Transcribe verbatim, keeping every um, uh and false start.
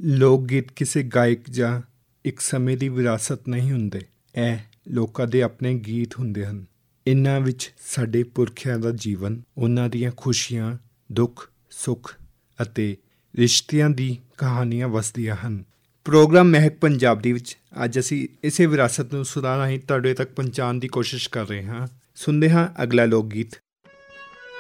ਲੋਕ ਗੀਤ ਕਿਸੇ ਗਾਇਕ ਜਾਂ ਇੱਕ ਸਮੇਂ ਦੀ ਵਿਰਾਸਤ ਨਹੀਂ ਹੁੰਦੇ। ਇਹ ਲੋਕਾਂ ਦੇ ਆਪਣੇ ਗੀਤ ਹੁੰਦੇ ਹਨ। ਇਹਨਾਂ ਵਿੱਚ ਸਾਡੇ ਪੁਰਖਿਆਂ ਦਾ ਜੀਵਨ, ਉਹਨਾਂ ਦੀਆਂ ਖੁਸ਼ੀਆਂ, ਦੁੱਖ, ਸੁੱਖ ਅਤੇ ਰਿਸ਼ਤਿਆਂ ਦੀ ਕਹਾਣੀਆਂ ਵਸਦੀਆਂ ਹਨ। ਪ੍ਰੋਗਰਾਮ ਮਹਿਕ ਪੰਜਾਬੀ ਵਿੱਚ ਅੱਜ ਅਸੀਂ ਇਸੇ ਵਿਰਾਸਤ ਨੂੰ ਸੁਰਾਂ ਰਾਹੀਂ ਤੁਹਾਡੇ ਤੱਕ ਪਹੁੰਚਾਉਣ ਦੀ ਕੋਸ਼ਿਸ਼ ਕਰ ਰਹੇ ਹਾਂ। ਸੁਣਦੇ ਹਾਂ ਅਗਲਾ ਲੋਕ ਗੀਤ।